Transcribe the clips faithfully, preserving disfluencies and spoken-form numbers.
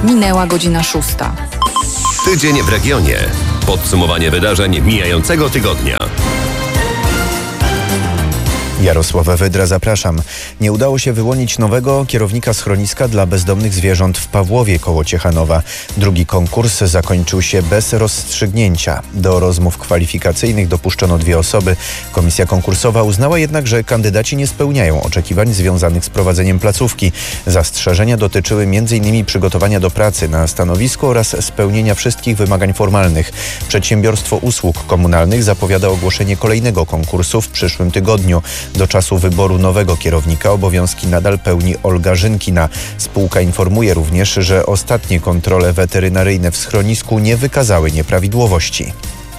Minęła godzina szósta. Tydzień w regionie. Podsumowanie wydarzeń mijającego tygodnia. Jarosław Wydra, zapraszam. Nie udało się wyłonić nowego kierownika schroniska dla bezdomnych zwierząt w Pawłowie koło Ciechanowa. Drugi konkurs zakończył się bez rozstrzygnięcia. Do rozmów kwalifikacyjnych dopuszczono dwie osoby. Komisja konkursowa uznała jednak, że kandydaci nie spełniają oczekiwań związanych z prowadzeniem placówki. Zastrzeżenia dotyczyły między innymi przygotowania do pracy na stanowisku oraz spełnienia wszystkich wymagań formalnych. Przedsiębiorstwo Usług Komunalnych zapowiada ogłoszenie kolejnego konkursu w przyszłym tygodniu. Do czasu wyboru nowego kierownika obowiązki nadal pełni Olga Rzymkina. Spółka informuje również, że ostatnie kontrole weterynaryjne w schronisku nie wykazały nieprawidłowości.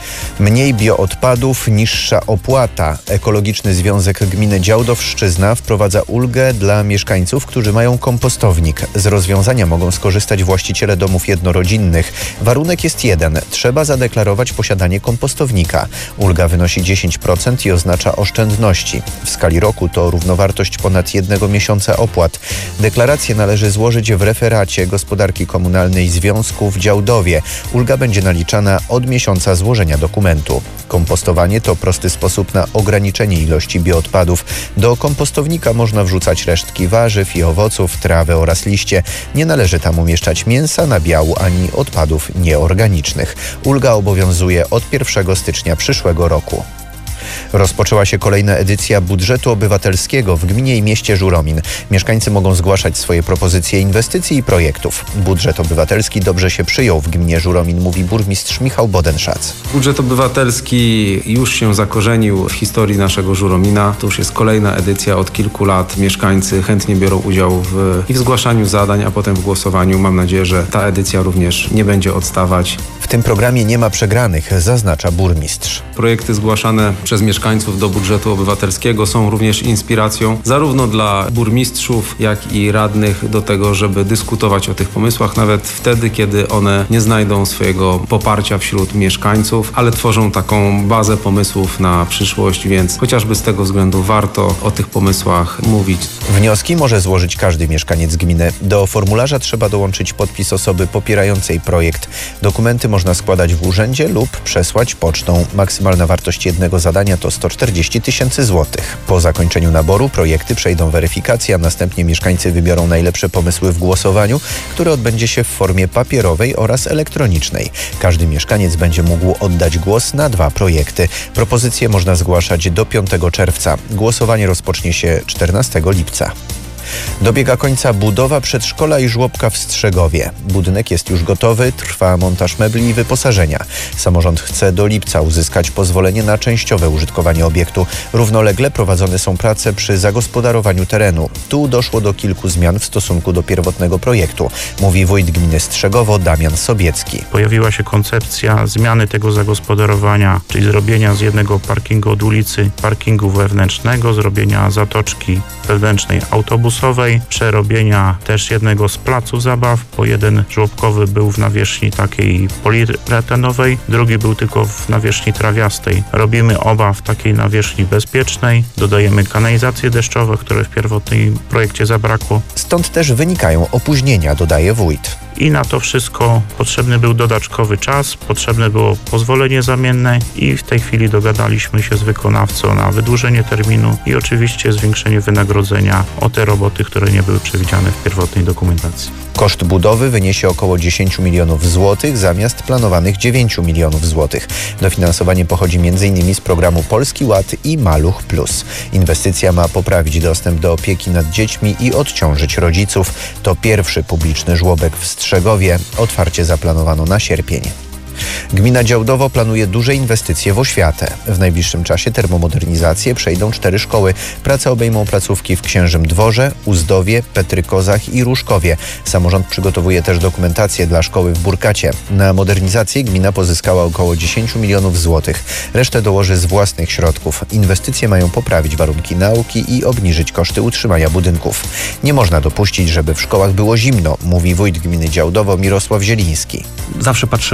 Mniej bioodpadów, niższa opłata. Ekologiczny Związek Gminy Działdowszczyzna wprowadza ulgę dla mieszkańców, którzy mają kompostownik. Z rozwiązania mogą skorzystać właściciele domów jednorodzinnych. Warunek jest jeden. Trzeba zadeklarować posiadanie kompostownika. Ulga wynosi dziesięć procent i oznacza oszczędności. W skali roku to równowartość ponad jednego miesiąca opłat. Deklarację należy złożyć w referacie gospodarki komunalnej związku w Działdowie. Ulga będzie naliczana od miesiąca złożenia dokumentu. Kompostowanie to prosty sposób na ograniczenie ilości bioodpadów. Do kompostownika można wrzucać resztki warzyw i owoców, trawę oraz liście. Nie należy tam umieszczać mięsa, nabiału ani odpadów nieorganicznych. Ulga obowiązuje od pierwszego stycznia przyszłego roku. Rozpoczęła się kolejna edycja budżetu obywatelskiego w gminie i mieście Żuromin. Mieszkańcy mogą zgłaszać swoje propozycje inwestycji i projektów. Budżet obywatelski dobrze się przyjął w gminie Żuromin, mówi burmistrz Michał Bodenszac. Budżet obywatelski już się zakorzenił w historii naszego Żuromina. To już jest kolejna edycja od kilku lat. Mieszkańcy chętnie biorą udział w, i w zgłaszaniu zadań, a potem w głosowaniu. Mam nadzieję, że ta edycja również nie będzie odstawać. W tym programie nie ma przegranych, zaznacza burmistrz. Projekty zgłaszane przez mieszkańców do budżetu obywatelskiego są również inspiracją zarówno dla burmistrzów, jak i radnych do tego, żeby dyskutować o tych pomysłach, nawet wtedy, kiedy one nie znajdą swojego poparcia wśród mieszkańców, ale tworzą taką bazę pomysłów na przyszłość, więc chociażby z tego względu warto o tych pomysłach mówić. Wnioski może złożyć każdy mieszkaniec gminy. Do formularza trzeba dołączyć podpis osoby popierającej projekt. Dokumenty można składać w urzędzie lub przesłać pocztą. Maksymalna wartość jednego zadania to sto czterdzieści tysięcy złotych. Po zakończeniu naboru projekty przejdą weryfikację, a następnie mieszkańcy wybiorą najlepsze pomysły w głosowaniu, które odbędzie się w formie papierowej oraz elektronicznej. Każdy mieszkaniec będzie mógł oddać głos na dwa projekty. Propozycje można zgłaszać do piątego czerwca. Głosowanie rozpocznie się czternastego lipca. Dobiega końca budowa przedszkola i żłobka w Strzegowie. Budynek jest już gotowy, trwa montaż mebli i wyposażenia. Samorząd chce do lipca uzyskać pozwolenie na częściowe użytkowanie obiektu. Równolegle prowadzone są prace przy zagospodarowaniu terenu. Tu doszło do kilku zmian w stosunku do pierwotnego projektu, mówi wójt gminy Strzegowo Damian Sobiecki. Pojawiła się koncepcja zmiany tego zagospodarowania, czyli zrobienia z jednego parkingu od ulicy parkingu wewnętrznego, zrobienia zatoczki wewnętrznej autobusowej, przerobienia też jednego z placów zabaw, bo jeden żłobkowy był w nawierzchni takiej poliretenowej, drugi był tylko w nawierzchni trawiastej. Robimy oba w takiej nawierzchni bezpiecznej, dodajemy kanalizacje deszczowe, które w pierwotnym projekcie zabrakło. Stąd też wynikają opóźnienia, dodaje wójt. I na to wszystko potrzebny był dodatkowy czas, potrzebne było pozwolenie zamienne i w tej chwili dogadaliśmy się z wykonawcą na wydłużenie terminu i oczywiście zwiększenie wynagrodzenia o te roboty, które nie były przewidziane w pierwotnej dokumentacji. Koszt budowy wyniesie około dziesięć milionów złotych zamiast planowanych dziewięć milionów złotych. Dofinansowanie pochodzi między innymi z programu Polski Ład i Maluch Plus. Inwestycja ma poprawić dostęp do opieki nad dziećmi i odciążyć rodziców. To pierwszy publiczny żłobek w Strzegowie. Otwarcie zaplanowano na sierpień. Gmina Działdowo planuje duże inwestycje w oświatę. W najbliższym czasie termomodernizację przejdą cztery szkoły. Prace obejmą placówki w Księżym Dworze, Uzdowie, Petrykozach i Różkowie. Samorząd przygotowuje też dokumentację dla szkoły w Burkacie. Na modernizację gmina pozyskała około dziesięć milionów złotych. Resztę dołoży z własnych środków. Inwestycje mają poprawić warunki nauki i obniżyć koszty utrzymania budynków. Nie można dopuścić, żeby w szkołach było zimno, mówi wójt gminy Działdowo Mirosław Zieliński. Zawsze patrzymy w stronę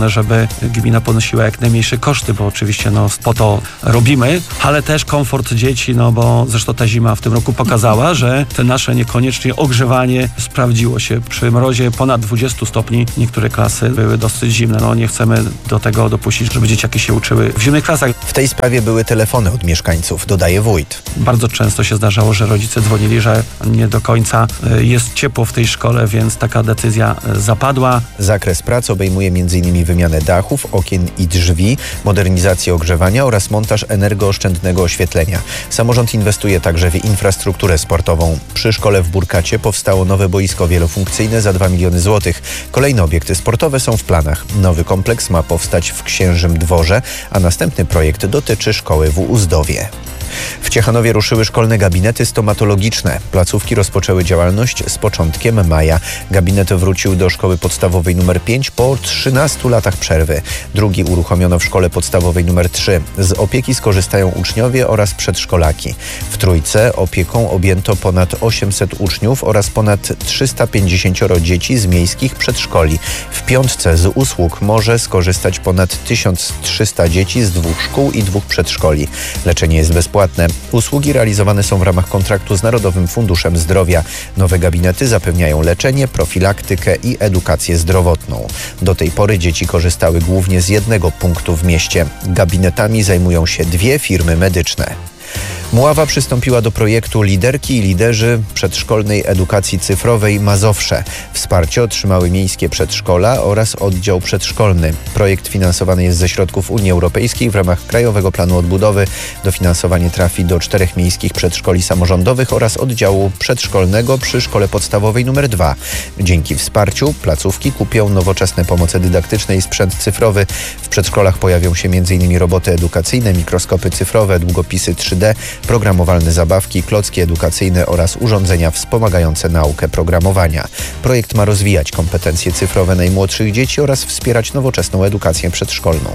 nastawione, żeby gmina ponosiła jak najmniejsze koszty, bo oczywiście no, po to robimy, ale też komfort dzieci, no bo zresztą ta zima w tym roku pokazała, że te nasze niekoniecznie ogrzewanie sprawdziło się. Przy mrozie ponad dwudziestu stopni niektóre klasy były dosyć zimne. No nie chcemy do tego dopuścić, żeby dzieciaki się uczyły w zimnych klasach. W tej sprawie były telefony od mieszkańców, dodaje wójt. Bardzo często się zdarzało, że rodzice dzwonili, że nie do końca jest ciepło w tej szkole, więc taka decyzja zapadła. Zakres prac obejmuje m.in. wymianę dachów, okien i drzwi, modernizację ogrzewania oraz montaż energooszczędnego oświetlenia. Samorząd inwestuje także w infrastrukturę sportową. Przy szkole w Burkacie powstało nowe boisko wielofunkcyjne za dwa miliony złotych. Kolejne obiekty sportowe są w planach. Nowy kompleks ma powstać w Księżym Dworze, a następny projekt dotyczy szkoły w Uzdowie. W Ciechanowie ruszyły szkolne gabinety stomatologiczne. Placówki rozpoczęły działalność z początkiem maja. Gabinet wrócił do szkoły podstawowej numer pięć po trzynastu latach przerwy. Drugi uruchomiono w szkole podstawowej numer trzy. Z opieki skorzystają uczniowie oraz przedszkolaki. W Trójce opieką objęto ponad osiemset uczniów oraz ponad trzysta pięćdziesiąt dzieci z miejskich przedszkoli. W Piątce z usług może skorzystać ponad tysiąc trzysta dzieci z dwóch szkół i dwóch przedszkoli. Leczenie jest bezpłatne. Usługi realizowane są w ramach kontraktu z Narodowym Funduszem Zdrowia. Nowe gabinety zapewniają leczenie, profilaktykę i edukację zdrowotną. Do tej pory dzieci korzystały głównie z jednego punktu w mieście. Gabinetami zajmują się dwie firmy medyczne. Mława przystąpiła do projektu Liderki i Liderzy Przedszkolnej Edukacji Cyfrowej Mazowsze. Wsparcie otrzymały miejskie przedszkola oraz oddział przedszkolny. Projekt finansowany jest ze środków Unii Europejskiej w ramach Krajowego Planu Odbudowy. Dofinansowanie trafi do czterech miejskich przedszkoli samorządowych oraz oddziału przedszkolnego przy szkole podstawowej numer dwa. Dzięki wsparciu placówki kupią nowoczesne pomoce dydaktyczne i sprzęt cyfrowy. W przedszkolach pojawią się m in roboty edukacyjne, mikroskopy cyfrowe, długopisy trzy D, programowalne zabawki, klocki edukacyjne oraz urządzenia wspomagające naukę programowania. Projekt ma rozwijać kompetencje cyfrowe najmłodszych dzieci oraz wspierać nowoczesną edukację przedszkolną.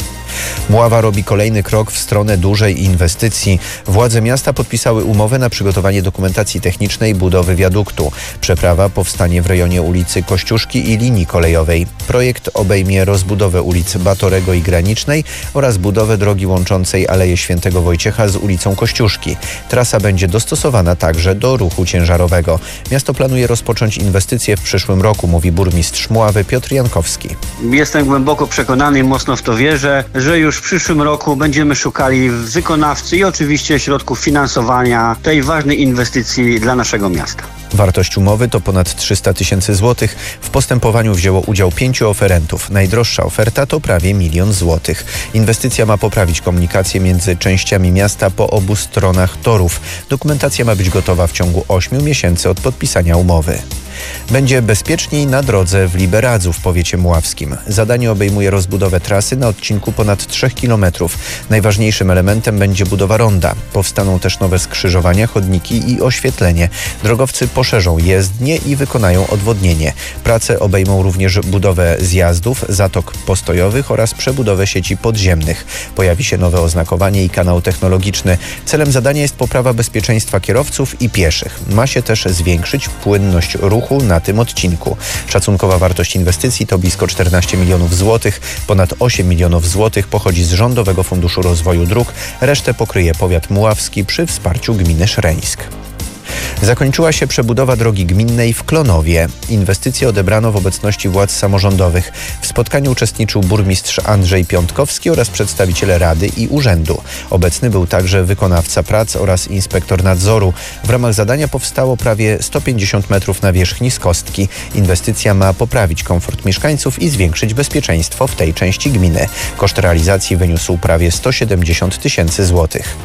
Mława robi kolejny krok w stronę dużej inwestycji. Władze miasta podpisały umowę na przygotowanie dokumentacji technicznej budowy wiaduktu. Przeprawa powstanie w rejonie ulicy Kościuszki i linii kolejowej. Projekt obejmie rozbudowę ulic Batorego i Granicznej oraz budowę drogi łączącej Aleję Świętego Wojciecha z ulicą Kościuszki. Trasa będzie dostosowana także do ruchu ciężarowego. Miasto planuje rozpocząć inwestycje w przyszłym roku, mówi burmistrz Mławy Piotr Jankowski. Jestem głęboko przekonany i mocno w to wierzę, że już w przyszłym roku będziemy szukali wykonawcy i oczywiście środków finansowania tej ważnej inwestycji dla naszego miasta. Wartość umowy to ponad trzysta tysięcy złotych. W postępowaniu wzięło udział pięciu oferentów. Najdroższa oferta to prawie milion złotych. Inwestycja ma poprawić komunikację między częściami miasta po obu stronach torów. Dokumentacja ma być gotowa w ciągu ośmiu miesięcy od podpisania umowy. Będzie bezpieczniej na drodze w Liberadzu w powiecie mławskim. Zadanie obejmuje rozbudowę trasy na odcinku ponad trzech kilometrów. Najważniejszym elementem będzie budowa ronda. Powstaną też nowe skrzyżowania, chodniki i oświetlenie. Drogowcy poszerzą jezdnie i wykonają odwodnienie. Prace obejmą również budowę zjazdów, zatok postojowych oraz przebudowę sieci podziemnych. Pojawi się nowe oznakowanie i kanał technologiczny. Celem zadania jest poprawa bezpieczeństwa kierowców i pieszych. Ma się też zwiększyć płynność ruchu na tym odcinku. Szacunkowa wartość inwestycji to blisko czternaście milionów złotych. Ponad osiem milionów złotych pochodzi z Rządowego Funduszu Rozwoju Dróg. Resztę pokryje powiat mławski przy wsparciu gminy Szreńsk. Zakończyła się przebudowa drogi gminnej w Klonowie. Inwestycje odebrano w obecności władz samorządowych. W spotkaniu uczestniczył burmistrz Andrzej Piątkowski oraz przedstawiciele Rady i Urzędu. Obecny był także wykonawca prac oraz inspektor nadzoru. W ramach zadania powstało prawie sto pięćdziesiąt metrów nawierzchni z kostki. Inwestycja ma poprawić komfort mieszkańców i zwiększyć bezpieczeństwo w tej części gminy. Koszt realizacji wyniósł prawie sto siedemdziesiąt tysięcy złotych.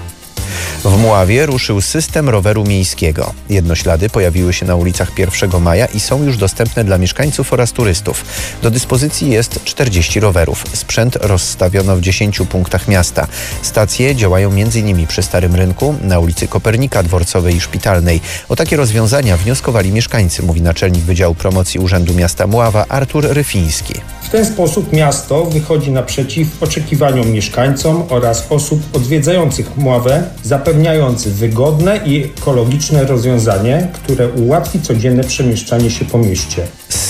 W Mławie ruszył system roweru miejskiego. Jednoślady pojawiły się na ulicach pierwszego maja i są już dostępne dla mieszkańców oraz turystów. Do dyspozycji jest czterdzieści rowerów. Sprzęt rozstawiono w dziesięciu punktach miasta. Stacje działają między innymi przy Starym Rynku, na ulicy Kopernika, Dworcowej i Szpitalnej. O takie rozwiązania wnioskowali mieszkańcy, mówi naczelnik Wydziału Promocji Urzędu Miasta Mława Artur Ryfiński. W ten sposób miasto wychodzi naprzeciw oczekiwaniom mieszkańcom oraz osób odwiedzających Mławę, zapewniając wygodne i ekologiczne rozwiązanie, które ułatwi codzienne przemieszczanie się po mieście. Z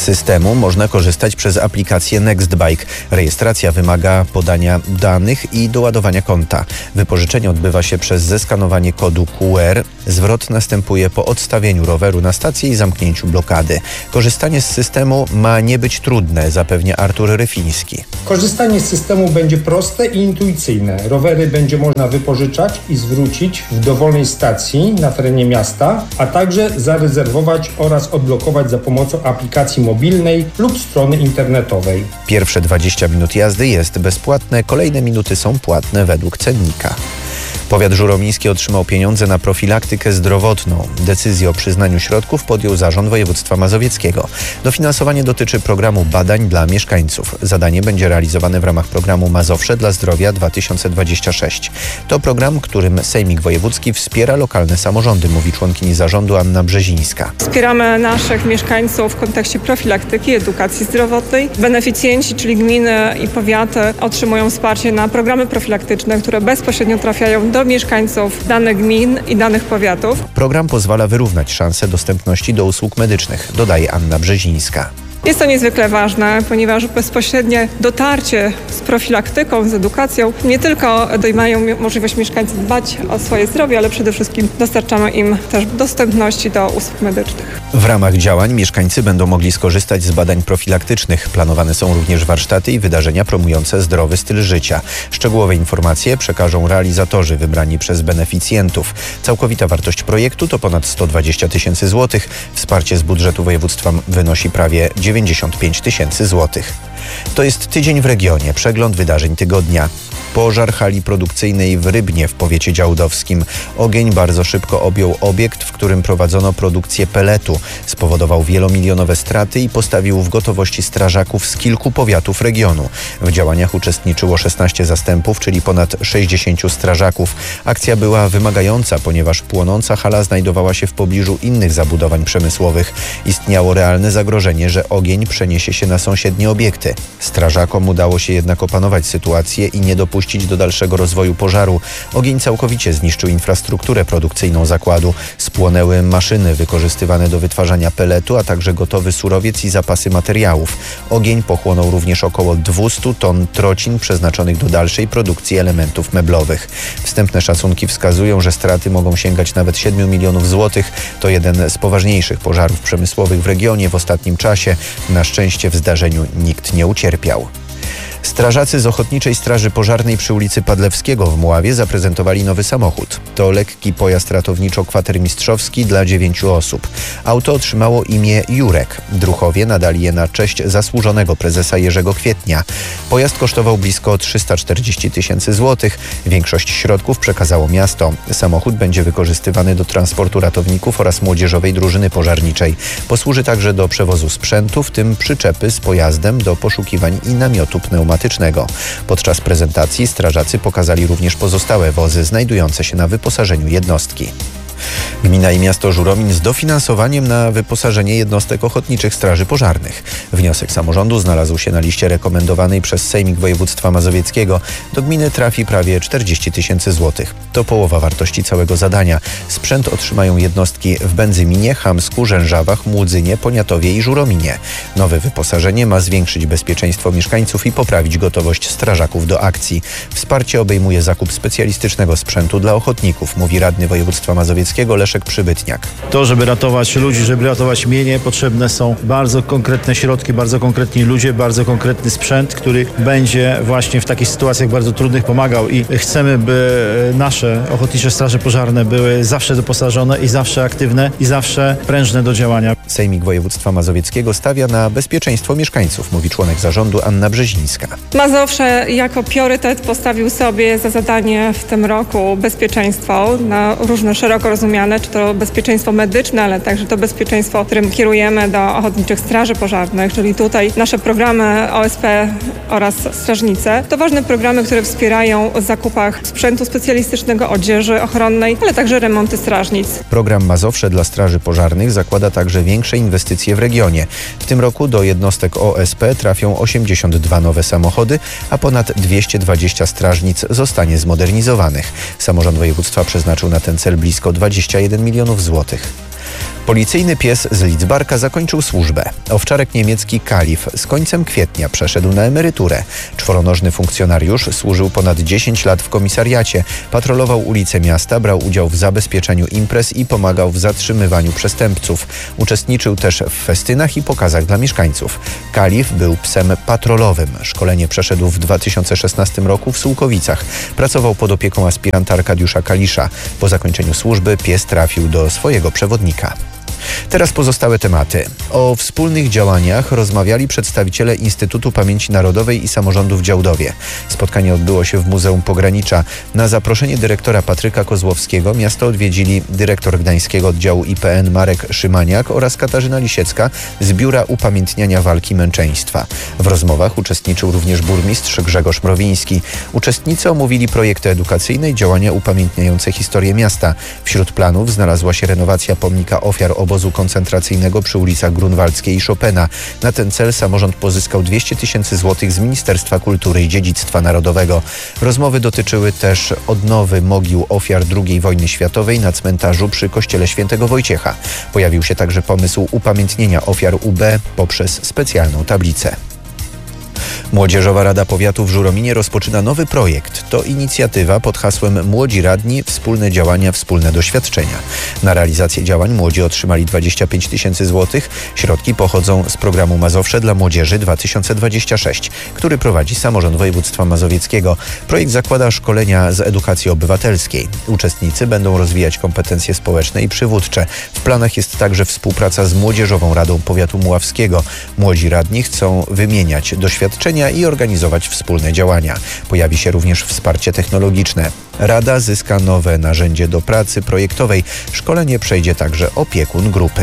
systemu można korzystać przez aplikację Nextbike. Rejestracja wymaga podania danych i doładowania konta. Wypożyczenie odbywa się przez zeskanowanie kodu Q R. Zwrot następuje po odstawieniu roweru na stację i zamknięciu blokady. Korzystanie z systemu ma nie być trudne, zapewnia Artur Ryfiński. Korzystanie z systemu będzie proste i intuicyjne. Rowery będzie można wypożyczać i zwrócić w dowolnej stacji na terenie miasta, a także zarezerwować oraz odblokować za pomocą aplikacji mobilnej lub strony internetowej. Pierwsze dwadzieścia minut jazdy jest bezpłatne, kolejne minuty są płatne według cennika. Powiat żuromiński otrzymał pieniądze na profilaktykę zdrowotną. Decyzję o przyznaniu środków podjął Zarząd Województwa Mazowieckiego. Dofinansowanie dotyczy programu badań dla mieszkańców. Zadanie będzie realizowane w ramach programu Mazowsze dla Zdrowia dwa tysiące dwudziesty szósty. To program, którym Sejmik Wojewódzki wspiera lokalne samorządy, mówi członkini zarządu Anna Brzezińska. Wspieramy naszych mieszkańców w kontekście profilaktyki, edukacji zdrowotnej. Beneficjenci, czyli gminy i powiaty, otrzymują wsparcie na programy profilaktyczne, które bezpośrednio trafiają do do mieszkańców danych gmin i danych powiatów. Program pozwala wyrównać szanse dostępności do usług medycznych, dodaje Anna Brzezińska. Jest to niezwykle ważne, ponieważ bezpośrednie dotarcie z profilaktyką, z edukacją nie tylko mają możliwość mieszkańcy dbać o swoje zdrowie, ale przede wszystkim dostarczamy im też dostępności do usług medycznych. W ramach działań mieszkańcy będą mogli skorzystać z badań profilaktycznych. Planowane są również warsztaty i wydarzenia promujące zdrowy styl życia. Szczegółowe informacje przekażą realizatorzy wybrani przez beneficjentów. Całkowita wartość projektu to ponad sto dwadzieścia tysięcy złotych. Wsparcie z budżetu województwa wynosi prawie dziewięćdziesiąt pięć tysięcy złotych. To jest Tydzień w regionie. Przegląd wydarzeń tygodnia. Pożar hali produkcyjnej w Rybnie w powiecie działdowskim. Ogień bardzo szybko objął obiekt, w którym prowadzono produkcję peletu. Spowodował wielomilionowe straty i postawił w gotowości strażaków z kilku powiatów regionu. W działaniach uczestniczyło szesnaście zastępów, czyli ponad sześćdziesięciu strażaków. Akcja była wymagająca, ponieważ płonąca hala znajdowała się w pobliżu innych zabudowań przemysłowych. Istniało realne zagrożenie, że ogień przeniesie się na sąsiednie obiekty. Strażakom udało się jednak opanować sytuację i nie dopuścić do dalszego rozwoju pożaru. Ogień całkowicie zniszczył infrastrukturę produkcyjną zakładu. Spłonęły maszyny wykorzystywane do wytwarzania peletu, a także gotowy surowiec i zapasy materiałów. Ogień pochłonął również około dwieście ton trocin przeznaczonych do dalszej produkcji elementów meblowych. Wstępne szacunki wskazują, że straty mogą sięgać nawet siedmiu milionów złotych. To jeden z poważniejszych pożarów przemysłowych w regionie w ostatnim czasie. Na szczęście w zdarzeniu nikt nie ucierpiał. Strażacy z Ochotniczej Straży Pożarnej przy ulicy Padlewskiego w Mławie zaprezentowali nowy samochód. To lekki pojazd ratowniczo-kwatermistrzowski dla dziewięciu osób. Auto otrzymało imię Jurek. Druchowie nadali je na cześć zasłużonego prezesa Jerzego Kwietnia. Pojazd kosztował blisko trzysta czterdzieści tysięcy złotych. Większość środków przekazało miasto. Samochód będzie wykorzystywany do transportu ratowników oraz młodzieżowej drużyny pożarniczej. Posłuży także do przewozu sprzętu, w tym przyczepy z pojazdem do poszukiwań i namiotu pneumatycznego. Podczas prezentacji strażacy pokazali również pozostałe wozy znajdujące się na wyposażeniu jednostki. Gmina i miasto Żuromin z dofinansowaniem na wyposażenie jednostek ochotniczych straży pożarnych. Wniosek samorządu znalazł się na liście rekomendowanej przez Sejmik Województwa Mazowieckiego. Do gminy trafi prawie czterdzieści tysięcy złotych. To połowa wartości całego zadania. Sprzęt otrzymają jednostki w Będzyminie, Chamsku, Rzężawach, Młudzynie, Poniatowie i Żurominie. Nowe wyposażenie ma zwiększyć bezpieczeństwo mieszkańców i poprawić gotowość strażaków do akcji. Wsparcie obejmuje zakup specjalistycznego sprzętu dla ochotników, mówi radny województwa mazowieckiego Leszek Przybytniak. To, żeby ratować ludzi, żeby ratować mienie, potrzebne są bardzo konkretne środki, bardzo konkretni ludzie, bardzo konkretny sprzęt, który będzie właśnie w takich sytuacjach bardzo trudnych pomagał i chcemy, by nasze Ochotnicze Straże Pożarne były zawsze doposażone i zawsze aktywne i zawsze prężne do działania. Sejmik Województwa Mazowieckiego stawia na bezpieczeństwo mieszkańców, mówi członek zarządu Anna Brzezińska. Mazowsze jako priorytet postawił sobie za zadanie w tym roku bezpieczeństwo na różne szeroko rozumiane, czy to bezpieczeństwo medyczne, ale także to bezpieczeństwo, którym kierujemy do Ochotniczych Straży Pożarnych, czyli tutaj nasze programy O S P oraz strażnice. To ważne programy, które wspierają w zakupach sprzętu specjalistycznego, odzieży ochronnej, ale także remonty strażnic. Program Mazowsze dla Straży Pożarnych zakłada także większe inwestycje w regionie. W tym roku do jednostek O S P trafią osiemdziesiąt dwa nowe samochody, a ponad dwieście dwadzieścia strażnic zostanie zmodernizowanych. Samorząd województwa przeznaczył na ten cel blisko dwadzieścia jeden milionów złotych. Policyjny pies z Lidzbarka zakończył służbę. Owczarek niemiecki Kalif z końcem kwietnia przeszedł na emeryturę. Czworonożny funkcjonariusz służył ponad dziesięć lat w komisariacie, patrolował ulice miasta, brał udział w zabezpieczeniu imprez i pomagał w zatrzymywaniu przestępców. Uczestniczył też w festynach i pokazach dla mieszkańców. Kalif był psem patrolowym. Szkolenie przeszedł w dwa tysiące szesnastym roku w Sułkowicach. Pracował pod opieką aspiranta Arkadiusza Kalisza. Po zakończeniu służby pies trafił do swojego przewodnika. Teraz pozostałe tematy. O wspólnych działaniach rozmawiali przedstawiciele Instytutu Pamięci Narodowej i Samorządu w Działdowie. Spotkanie odbyło się w Muzeum Pogranicza. Na zaproszenie dyrektora Patryka Kozłowskiego miasto odwiedzili dyrektor Gdańskiego Oddziału I P N Marek Szymaniak oraz Katarzyna Lisiecka z Biura Upamiętniania Walki Męczeństwa. W rozmowach uczestniczył również burmistrz Grzegorz Mrowiński. Uczestnicy omówili projekty edukacyjne i działania upamiętniające historię miasta. Wśród planów znalazła się renowacja pomnika ofiar obozu koncentracyjnego przy ulicach Grunwaldzkiej i Chopina. Na ten cel samorząd pozyskał dwieście tysięcy złotych z Ministerstwa Kultury i Dziedzictwa Narodowego. Rozmowy dotyczyły też odnowy mogił ofiar drugiej wojny światowej na cmentarzu przy kościele Świętego Wojciecha. Pojawił się także pomysł upamiętnienia ofiar U B poprzez specjalną tablicę. Młodzieżowa Rada Powiatu w Żurominie rozpoczyna nowy projekt. To inicjatywa pod hasłem Młodzi Radni – Wspólne działania, wspólne doświadczenia. Na realizację działań młodzi otrzymali dwadzieścia pięć tysięcy złotych. Środki pochodzą z programu Mazowsze dla Młodzieży dwa tysiące dwudziesty szósty, który prowadzi Samorząd Województwa Mazowieckiego. Projekt zakłada szkolenia z edukacji obywatelskiej. Uczestnicy będą rozwijać kompetencje społeczne i przywódcze. W planach jest także współpraca z Młodzieżową Radą Powiatu Muławskiego. Młodzi radni chcą wymieniać doświadczenia i organizować wspólne działania. Pojawi się również wsparcie technologiczne. Rada zyska nowe narzędzie do pracy projektowej. Szkolenie przejdzie także opiekun grupy.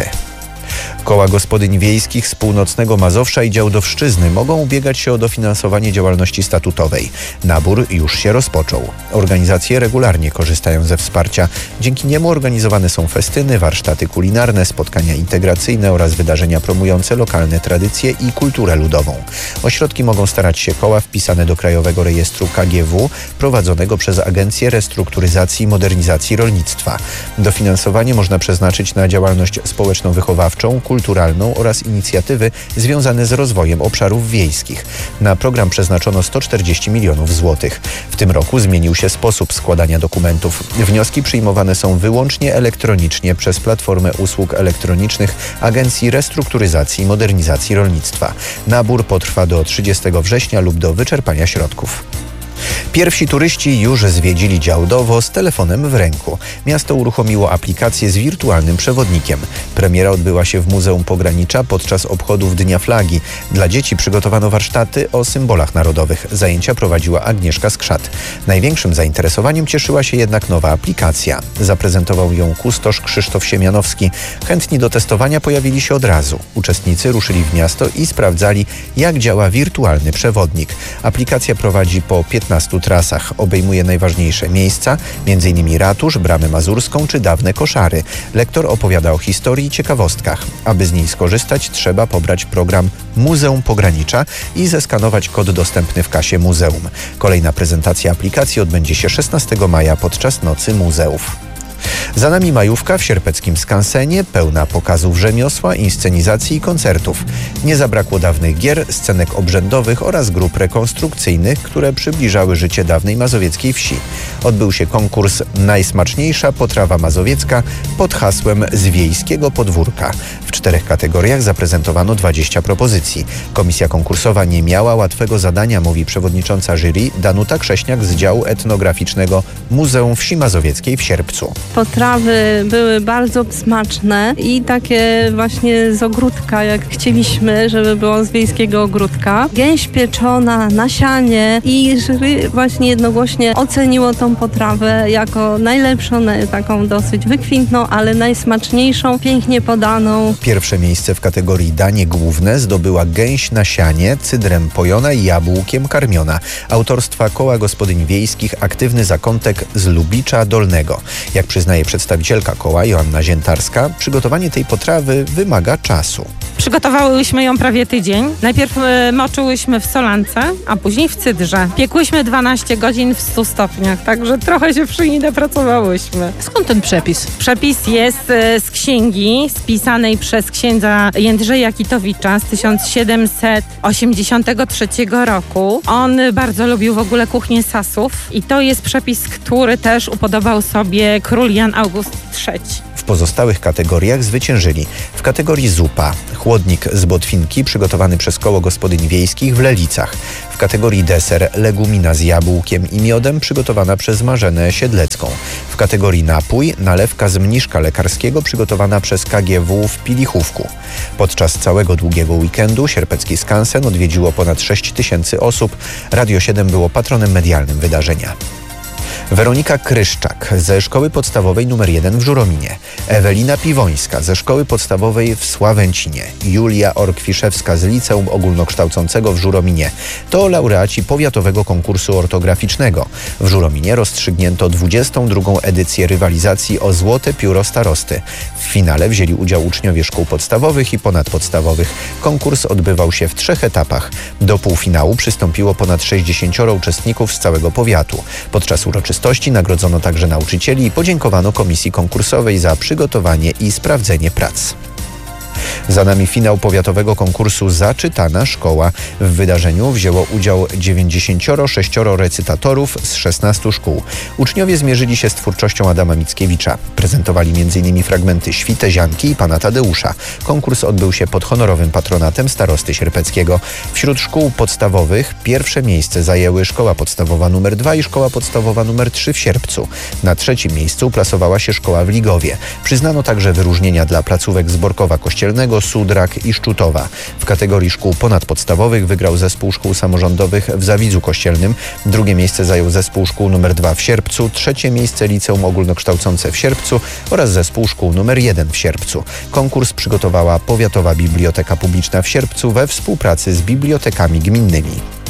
Koła gospodyń wiejskich z północnego Mazowsza i Działdowszczyzny mogą ubiegać się o dofinansowanie działalności statutowej. Nabór już się rozpoczął. Organizacje regularnie korzystają ze wsparcia. Dzięki niemu organizowane są festyny, warsztaty kulinarne, spotkania integracyjne oraz wydarzenia promujące lokalne tradycje i kulturę ludową. O środki mogą starać się koła wpisane do Krajowego Rejestru K G W prowadzonego przez Agencję Restrukturyzacji i Modernizacji Rolnictwa. Dofinansowanie można przeznaczyć na działalność społeczno-wychowawczą, kulturalną oraz inicjatywy związane z rozwojem obszarów wiejskich. Na program przeznaczono sto czterdzieści milionów złotych. W tym roku zmienił się sposób składania dokumentów. Wnioski przyjmowane są wyłącznie elektronicznie przez Platformę Usług Elektronicznych Agencji Restrukturyzacji i Modernizacji Rolnictwa. Nabór potrwa do trzydziestego września lub do wyczerpania środków. Pierwsi turyści już zwiedzili Działdowo z telefonem w ręku. Miasto uruchomiło aplikację z wirtualnym przewodnikiem. Premiera odbyła się w Muzeum Pogranicza podczas obchodów Dnia Flagi. Dla dzieci przygotowano warsztaty o symbolach narodowych. Zajęcia prowadziła Agnieszka Skrzat. Największym zainteresowaniem cieszyła się jednak nowa aplikacja. Zaprezentował ją kustosz Krzysztof Siemianowski. Chętni do testowania pojawili się od razu. Uczestnicy ruszyli w miasto i sprawdzali, jak działa wirtualny przewodnik. Aplikacja prowadzi po piętnastu trasach. Obejmuje najważniejsze miejsca, między innymi ratusz, Bramę Mazurską czy dawne koszary. Lektor opowiada o historii i ciekawostkach. Aby z niej skorzystać, trzeba pobrać program Muzeum Pogranicza i zeskanować kod dostępny w kasie muzeum. Kolejna prezentacja aplikacji odbędzie się szesnastego maja podczas Nocy Muzeów. Za nami majówka w sierpeckim skansenie, pełna pokazów rzemiosła, inscenizacji i koncertów. Nie zabrakło dawnych gier, scenek obrzędowych oraz grup rekonstrukcyjnych, które przybliżały życie dawnej mazowieckiej wsi. Odbył się konkurs Najsmaczniejsza potrawa mazowiecka pod hasłem Z wiejskiego podwórka. W czterech kategoriach zaprezentowano dwadzieścia propozycji. Komisja konkursowa nie miała łatwego zadania, mówi przewodnicząca jury Danuta Krześniak z działu etnograficznego Muzeum Wsi Mazowieckiej w Sierpcu. Potrawy były bardzo smaczne i takie właśnie z ogródka, jak chcieliśmy, żeby było z wiejskiego ogródka. Gęś pieczona na sianie i jury właśnie jednogłośnie oceniło tą potrawę jako najlepszą, taką dosyć wykwintną, ale najsmaczniejszą, pięknie podaną. Pierwsze miejsce w kategorii danie główne zdobyła gęś na sianie, cydrem pojona i jabłkiem karmiona. Autorstwa Koła Gospodyń Wiejskich Aktywny Zakątek z Lubicza Dolnego. Jak przyznaje przyznaje przedstawicielka koła Joanna Ziętarska, przygotowanie tej potrawy wymaga czasu. Przygotowałyśmy ją prawie tydzień. Najpierw y, moczyłyśmy w solance, a później w cydrze. Piekłyśmy dwanaście godzin w stu stopniach, także trochę się przy niej napracowałyśmy. Skąd ten przepis? Przepis jest y, z księgi spisanej przez księdza Jędrzeja Kitowicza z tysiąc siedemset osiemdziesiątego trzeciego roku. On bardzo lubił w ogóle kuchnię Sasów i to jest przepis, który też upodobał sobie król Jan August trzeci. W pozostałych kategoriach zwyciężyli w kategorii zupa chłodnik z botwinki przygotowany przez Koło Gospodyń Wiejskich w Lelicach. W kategorii deser legumina z jabłkiem i miodem przygotowana przez Marzenę Siedlecką. W kategorii napój nalewka z mniszka lekarskiego przygotowana przez K G W w Pilichówku. Podczas całego długiego weekendu sierpecki skansen odwiedziło ponad sześć tysięcy osób. Radio siedem było patronem medialnym wydarzenia. Weronika Kryszczak ze Szkoły Podstawowej numer jeden w Żurominie, Ewelina Piwońska ze Szkoły Podstawowej w Sławęcinie, Julia Orkwiszewska z Liceum Ogólnokształcącego w Żurominie to laureaci powiatowego konkursu ortograficznego. W Żurominie rozstrzygnięto dwudziestą drugą edycję rywalizacji o Złote Pióro Starosty. W finale wzięli udział uczniowie szkół podstawowych i ponadpodstawowych. Konkurs odbywał się w trzech etapach. Do półfinału przystąpiło ponad sześćdziesięcioro uczestników z całego powiatu. Podczas uroczystości nagrodzono także nauczycieli i podziękowano komisji konkursowej za przygotowanie i sprawdzenie prac. Za nami finał powiatowego konkursu Zaczytana Szkoła. W wydarzeniu wzięło udział dziewięćdziesięcioro sześcioro recytatorów z szesnastu szkół. Uczniowie zmierzyli się z twórczością Adama Mickiewicza. Prezentowali między innymi fragmenty Świtezianki i Pana Tadeusza. Konkurs odbył się pod honorowym patronatem starosty sierpeckiego. Wśród szkół podstawowych pierwsze miejsce zajęły Szkoła Podstawowa numer dwa i Szkoła Podstawowa numer trzy w Sierpcu. Na trzecim miejscu plasowała się szkoła w Ligowie. Przyznano także wyróżnienia dla placówek z Borkowa Kościelnego, Sudrak i Szczutowa. W kategorii szkół ponadpodstawowych wygrał zespół szkół samorządowych w Zawidzu Kościelnym. Drugie miejsce zajął zespół szkół numer dwa w Sierpcu, trzecie miejsce Liceum Ogólnokształcące w Sierpcu oraz zespół szkół numer jeden w Sierpcu. Konkurs przygotowała Powiatowa Biblioteka Publiczna w Sierpcu we współpracy z bibliotekami gminnymi.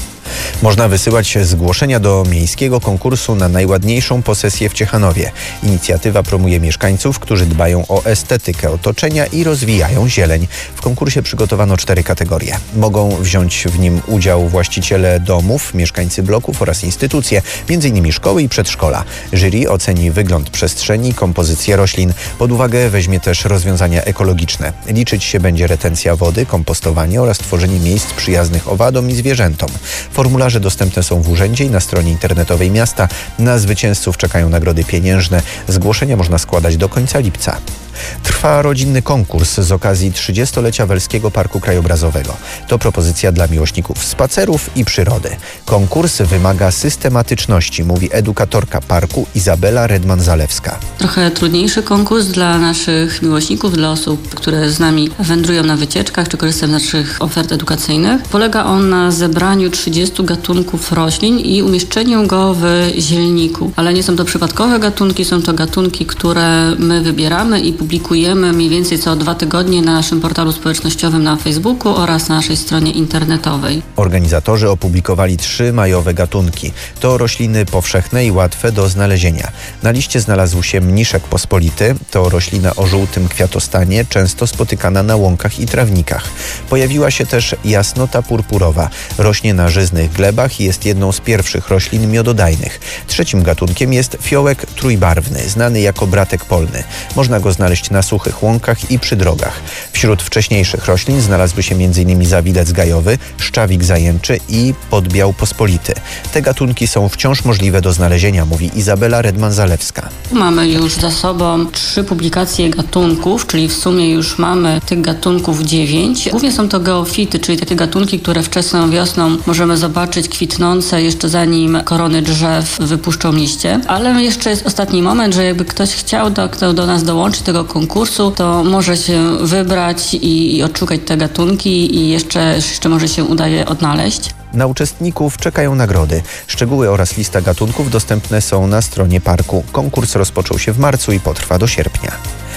Można wysyłać zgłoszenia do miejskiego konkursu na najładniejszą posesję w Ciechanowie. Inicjatywa promuje mieszkańców, którzy dbają o estetykę otoczenia i rozwijają zieleń. W konkursie przygotowano cztery kategorie. Mogą wziąć w nim udział właściciele domów, mieszkańcy bloków oraz instytucje, między innymi szkoły i przedszkola. Jury oceni wygląd przestrzeni, kompozycję roślin. Pod uwagę weźmie też rozwiązania ekologiczne. Liczyć się będzie retencja wody, kompostowanie oraz tworzenie miejsc przyjaznych owadom i zwierzętom. Formularze dostępne są w urzędzie i na stronie internetowej miasta. Na zwycięzców czekają nagrody pieniężne. Zgłoszenia można składać do końca lipca. Trwa rodzinny konkurs z okazji trzydziestolecia Welskiego Parku Krajobrazowego. To propozycja dla miłośników spacerów i przyrody. Konkurs wymaga systematyczności, mówi edukatorka parku Izabela Redman-Zalewska. Trochę trudniejszy konkurs dla naszych miłośników, dla osób, które z nami wędrują na wycieczkach czy korzystają z naszych ofert edukacyjnych. Polega on na zebraniu trzydziestu gatunków roślin i umieszczeniu go w zielniku. Ale nie są to przypadkowe gatunki, są to gatunki, które my wybieramy i publikujemy mniej więcej co dwa tygodnie na naszym portalu społecznościowym na Facebooku oraz na naszej stronie internetowej. Organizatorzy opublikowali trzy majowe gatunki. To rośliny powszechne i łatwe do znalezienia. Na liście znalazł się mniszek pospolity. To roślina o żółtym kwiatostanie, często spotykana na łąkach i trawnikach. Pojawiła się też jasnota purpurowa. Rośnie na żyznych glebach i jest jedną z pierwszych roślin miododajnych. Trzecim gatunkiem jest fiołek trójbarwny, znany jako bratek polny. Można go znaleźć na suchych łąkach i przy drogach. Wśród wcześniejszych roślin znalazły się między innymi zawidec gajowy, szczawik zajęczy i podbiał pospolity. Te gatunki są wciąż możliwe do znalezienia, mówi Izabela Redman-Zalewska. Mamy już za sobą trzy publikacje gatunków, czyli w sumie już mamy tych gatunków dziewięć. Głównie są to geofity, czyli takie gatunki, które wczesną wiosną możemy zobaczyć kwitnące jeszcze zanim korony drzew wypuszczą liście. Ale jeszcze jest ostatni moment, że jakby ktoś chciał do, kto do nas dołączyć tego konkursu, to może się wybrać i, i odszukać te gatunki i jeszcze, jeszcze może się uda je odnaleźć. Na uczestników czekają nagrody. Szczegóły oraz lista gatunków dostępne są na stronie parku. Konkurs rozpoczął się w marcu i potrwa do sierpnia.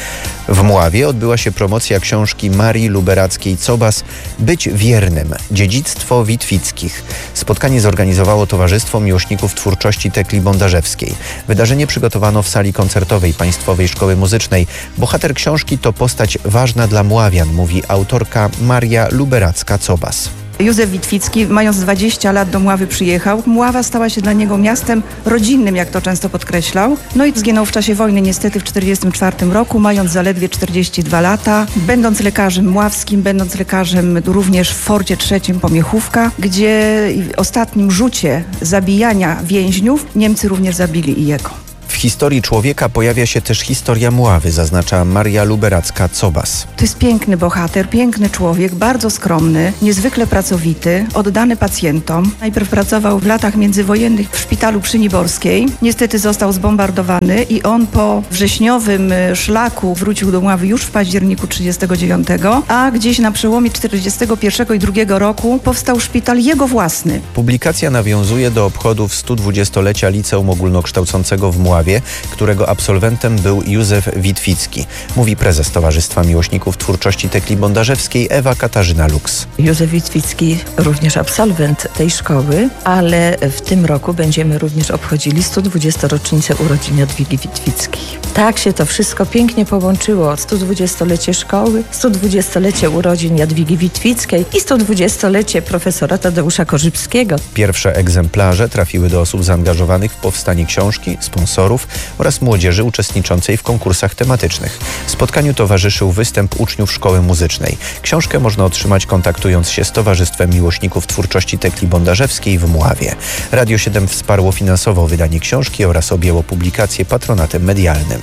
W Mławie odbyła się promocja książki Marii Luberackiej-Cobas „Być wiernym. Dziedzictwo Witwickich”. Spotkanie zorganizowało Towarzystwo Miłośników Twórczości Tekli Bondarzewskiej. Wydarzenie przygotowano w sali koncertowej Państwowej Szkoły Muzycznej. Bohater książki to postać ważna dla Mławian, mówi autorka Maria Luberacka-Cobas. Józef Witwicki, mając dwadzieścia lat, do Mławy przyjechał. Mława stała się dla niego miastem rodzinnym, jak to często podkreślał. No i zginął w czasie wojny niestety w tysiąc dziewięćset czterdziestym czwartym roku, mając zaledwie czterdzieści dwa lata. Będąc lekarzem mławskim, będąc lekarzem również w Forcie Trzecim Pomiechówka, gdzie w ostatnim rzucie zabijania więźniów Niemcy również zabili i jego. W historii człowieka pojawia się też historia Mławy, zaznacza Maria Luberacka-Cobas. To jest piękny bohater, piękny człowiek, bardzo skromny, niezwykle pracowity, oddany pacjentom. Najpierw pracował w latach międzywojennych w szpitalu przy Niborskiej. Niestety został zbombardowany i on po wrześniowym szlaku wrócił do Mławy już w październiku trzydziestego dziewiątego, a gdzieś na przełomie czterdziestego pierwszego i drugiego roku powstał szpital jego własny. Publikacja nawiązuje do obchodów stu dwudziestolecia Liceum Ogólnokształcącego w Mławie, którego absolwentem był Józef Witwicki, mówi prezes Towarzystwa Miłośników Twórczości Tekli Bondarzewskiej Ewa Katarzyna Lux. Józef Witwicki również absolwent tej szkoły, ale w tym roku będziemy również obchodzili stu dwudziestą rocznicę urodzin Jadwigi Witwickiej. Tak się to wszystko pięknie połączyło. stu dwudziestolecie szkoły, stu dwudziestolecie urodzin Jadwigi Witwickiej i stu dwudziestolecie profesora Tadeusza Korzybskiego. Pierwsze egzemplarze trafiły do osób zaangażowanych w powstanie książki, sponsorów oraz młodzieży uczestniczącej w konkursach tematycznych. Spotkaniu towarzyszył występ uczniów szkoły muzycznej. Książkę można otrzymać kontaktując się z Towarzystwem Miłośników Twórczości Tekli Bondarzewskiej w Mławie. Radio siedem wsparło finansowo wydanie książki oraz objęło publikację patronatem medialnym.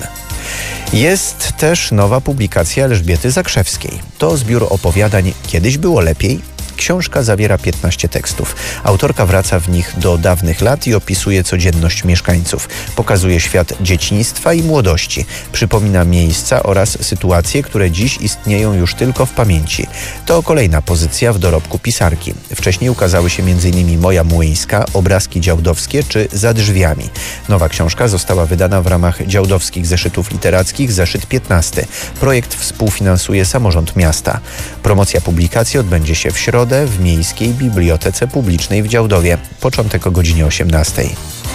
Jest też nowa publikacja Elżbiety Zakrzewskiej. To zbiór opowiadań „Kiedyś było lepiej”. Książka zawiera piętnaście tekstów. Autorka wraca w nich do dawnych lat i opisuje codzienność mieszkańców. Pokazuje świat dzieciństwa i młodości. Przypomina miejsca oraz sytuacje, które dziś istnieją już tylko w pamięci. To kolejna pozycja w dorobku pisarki. Wcześniej ukazały się m in Moja Młyńska, Obrazki Działdowskie czy Za drzwiami. Nowa książka została wydana w ramach Działdowskich Zeszytów Literackich, zeszyt piętnasty. Projekt współfinansuje samorząd miasta. Promocja publikacji odbędzie się w środę w Miejskiej Bibliotece Publicznej w Działdowie. Początek o godzinie osiemnastej.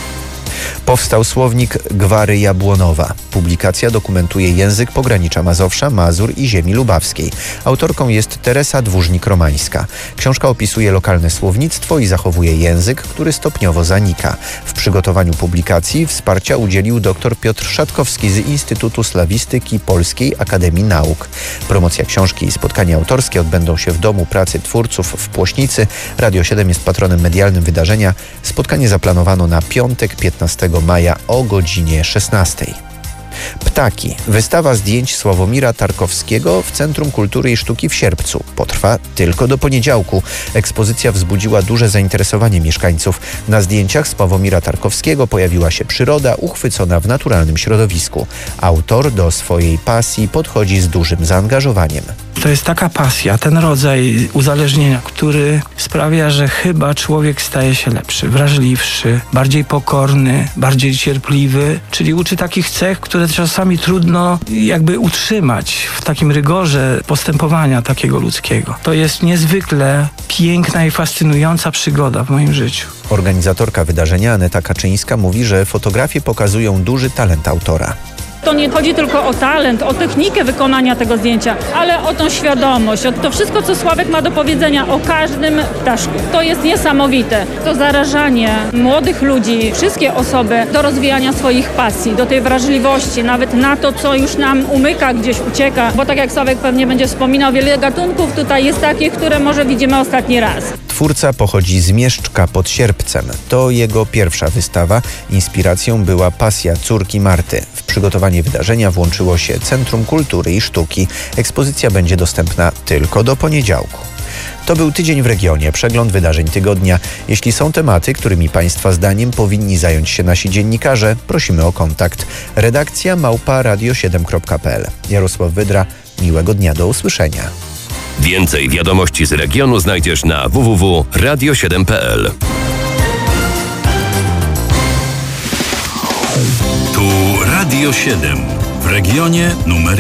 Powstał słownik Gwary Jabłonowa. Publikacja dokumentuje język pogranicza Mazowsza, Mazur i ziemi lubawskiej. Autorką jest Teresa Dwórznik-Romańska. Książka opisuje lokalne słownictwo i zachowuje język, który stopniowo zanika. W przygotowaniu publikacji wsparcia udzielił dr Piotr Szatkowski z Instytutu Slawistyki Polskiej Akademii Nauk. Promocja książki i spotkania autorskie odbędą się w Domu Pracy Twórców w Płośnicy. Radio siedem jest patronem medialnym wydarzenia. Spotkanie zaplanowano na piątek piętnastego maja o godzinie szesnastej. Ptaki. Wystawa zdjęć Sławomira Tarkowskiego w Centrum Kultury i Sztuki w Sierpcu. Potrwa tylko do poniedziałku. Ekspozycja wzbudziła duże zainteresowanie mieszkańców. Na zdjęciach Sławomira Tarkowskiego pojawiła się przyroda uchwycona w naturalnym środowisku. Autor do swojej pasji podchodzi z dużym zaangażowaniem. To jest taka pasja, ten rodzaj uzależnienia, który sprawia, że chyba człowiek staje się lepszy, wrażliwszy, bardziej pokorny, bardziej cierpliwy, czyli uczy takich cech, które czasami trudno jakby utrzymać w takim rygorze postępowania takiego ludzkiego. To jest niezwykle piękna i fascynująca przygoda w moim życiu. Organizatorka wydarzenia Aneta Kaczyńska mówi, że fotografie pokazują duży talent autora. To nie chodzi tylko o talent, o technikę wykonania tego zdjęcia, ale o tą świadomość, o to wszystko, co Sławek ma do powiedzenia o każdym ptaszku. To jest niesamowite. To zarażanie młodych ludzi, wszystkie osoby do rozwijania swoich pasji, do tej wrażliwości, nawet na to, co już nam umyka, gdzieś ucieka. Bo tak jak Sławek pewnie będzie wspominał, wiele gatunków tutaj jest takich, które może widzimy ostatni raz. Twórca pochodzi z Mieszczka pod Sierpcem. To jego pierwsza wystawa. Inspiracją była pasja córki Marty. W przygotowanie wydarzenia włączyło się Centrum Kultury i Sztuki. Ekspozycja będzie dostępna tylko do poniedziałku. To był Tydzień w Regionie, przegląd wydarzeń tygodnia. Jeśli są tematy, którymi Państwa zdaniem powinni zająć się nasi dziennikarze, prosimy o kontakt. Redakcja małpa radio siedem kropka p l. Jarosław Wydra, miłego dnia, do usłyszenia. Więcej wiadomości z regionu znajdziesz na w w w kropka radio siedem kropka p l. Tu Radio siedem w regionie numer